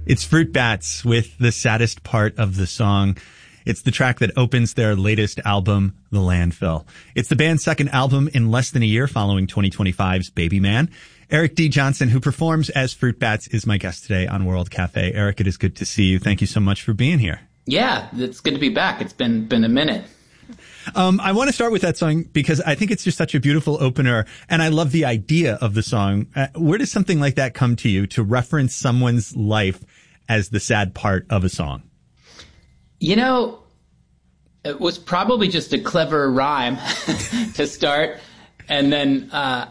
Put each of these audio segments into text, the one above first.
It's Fruit Bats with The Saddest Part of the Song. It's the track that opens their latest album, The Landfill. It's the band's second album in less than a year following 2025's Baby Man. Eric D. Johnson, who performs as Fruit Bats, is my guest today on World Cafe. Eric, it is good to see you. Thank you so much for being here. Yeah, it's good to be back. It's been a minute. I want to start with that song because I think it's just such a beautiful opener, and I love the idea of the song. Where does something like that come to you, to reference someone's life as the sad part of a song? You know, it was probably just a clever rhyme to start, and then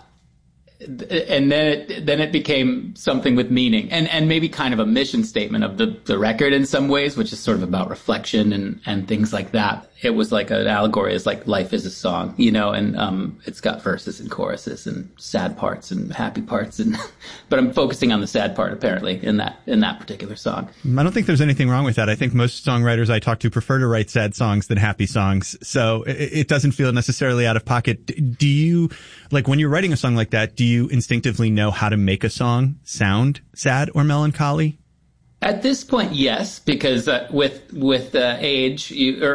it became something with meaning, and maybe kind of a mission statement of the record in some ways, which is sort of about reflection and things like that. It was like an allegory. It's like life is a song, you know, and it's got verses and choruses and sad parts and happy parts, but I'm focusing on the sad part apparently in that particular song. I don't think there's anything wrong with that. I think most songwriters I talk to prefer to write sad songs than happy songs, so it doesn't feel necessarily out of pocket. Do you, like, when you're writing a song like that, do you instinctively know how to make a song sound sad or melancholy? At this point, yes, because with age,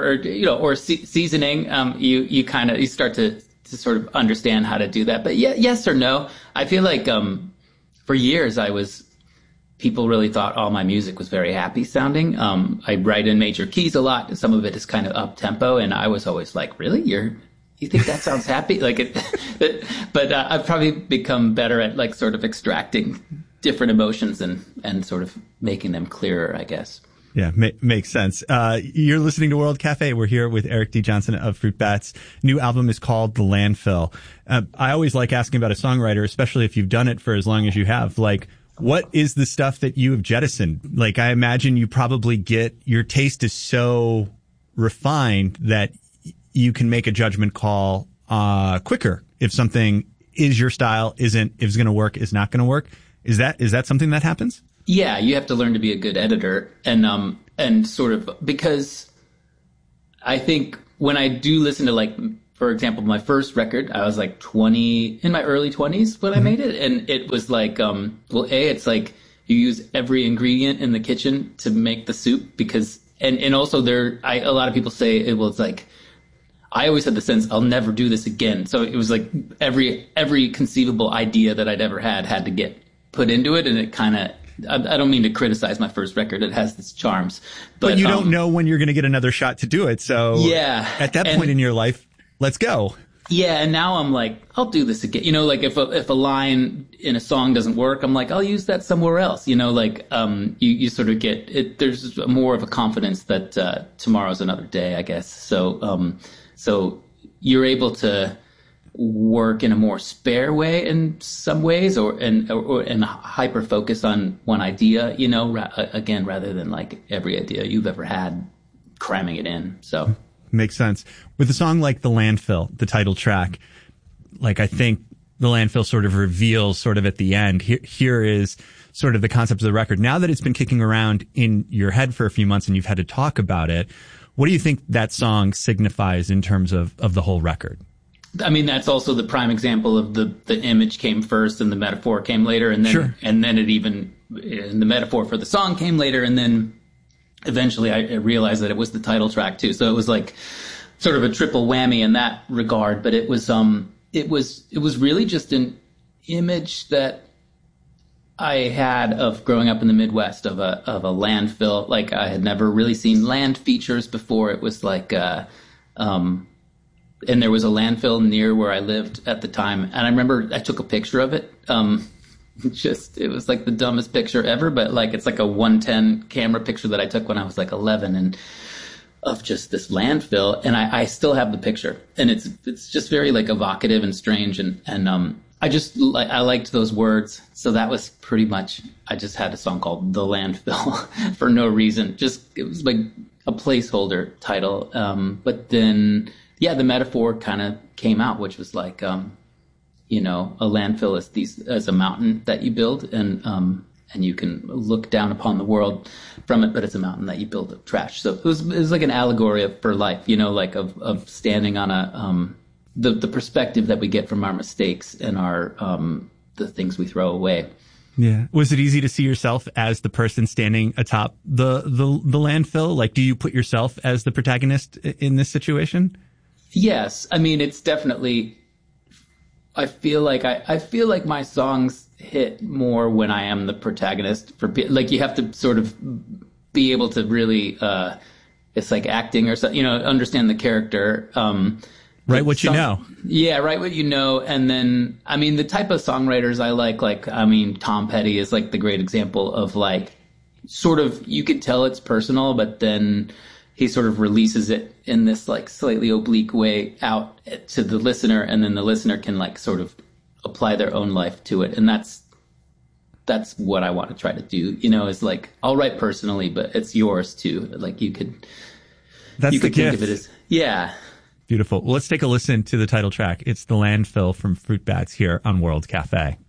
or seasoning, you start to sort of understand how to do that. But yeah, yes or no. I feel like for years people really thought all my music was very happy sounding. I write in major keys a lot. Some of it is kind of up tempo, and I was always like, really, you think that sounds happy? But I've probably become better at like sort of extracting different emotions and sort of making them clearer, I guess. Yeah, makes sense. You're listening to World Cafe. We're here with Eric D. Johnson of Fruit Bats. New album is called The Landfill. I always like asking about a songwriter, especially if you've done it for as long as you have. Like, what is the stuff that you have jettisoned? Like, I imagine you probably your taste is so refined that you can make a judgment call quicker if something is your style, if it's going to work, is not going to work. Is that something that happens? Yeah, you have to learn to be a good editor, and sort of, because I think when I do listen to, like, for example, my first record, I was like 20, in my early 20s when I made it, and it was like, it's like you use every ingredient in the kitchen to make the soup, because and also a lot of people say it's like, I always had the sense I'll never do this again. So it was like every conceivable idea that I'd ever had to get put into it, and it kind of, I don't mean to criticize my first record. It has its charms. But you don't know when you're going to get another shot to do it. So yeah, at that point in your life, let's go. Yeah, and now I'm like, I'll do this again. You know, like if a line in a song doesn't work, I'm like, I'll use that somewhere else. You know, like you sort of get it. There's more of a confidence that tomorrow's another day, I guess. So you're able to work in a more spare way in some ways, and hyper focus on one idea, you know, again, rather than like every idea you've ever had, cramming it in. So makes sense. With a song like The Landfill, the title track, like, I think The Landfill sort of reveals sort of at the end, here is sort of the concept of the record. Now that it's been kicking around in your head for a few months and you've had to talk about it, what do you think that song signifies in terms of the whole record? I mean, that's also the prime example of the image came first and the metaphor came later, and then sure. And then the metaphor for the song came later, and then eventually I realized that it was the title track too. So it was like sort of a triple whammy in that regard. But it was really just an image that I had of growing up in the Midwest of a landfill. Like, I had never really seen land features before. It was like and there was a landfill near where I lived at the time. And I remember I took a picture of it. It was like the dumbest picture ever, but like, it's like a 110 camera picture that I took when I was like 11, and of just this landfill. And I still have the picture, and it's just very like evocative and strange. And I liked those words. So that was pretty much, I just had a song called The Landfill for no reason. It was like a placeholder title. But then, yeah, the metaphor kind of came out, which was like, you know, a landfill is a mountain that you build, and you can look down upon the world from it, but it's a mountain that you build of trash. So it was like an allegory for life, you know, like of standing on the perspective that we get from our mistakes and our the things we throw away. Yeah. Was it easy to see yourself as the person standing atop the landfill? Like, do you put yourself as the protagonist in this situation? Yes. I mean, it's definitely, I feel like my songs hit more when I am the protagonist. Like, you have to sort of be able to really, it's like acting or something, understand the character. Write what you know. Yeah, write what you know. And then, I mean, the type of songwriters I like, I mean, Tom Petty is like the great example of like, sort of, you could tell it's personal, but then he sort of releases it in this like slightly oblique way out to the listener. And then the listener can like sort of apply their own life to it. And that's what I want to try to do, is like, I'll write personally, but it's yours too. Like you could think of it as, yeah. Beautiful. Well, let's take a listen to the title track. It's The Landfill from Fruit Bats here on World Cafe.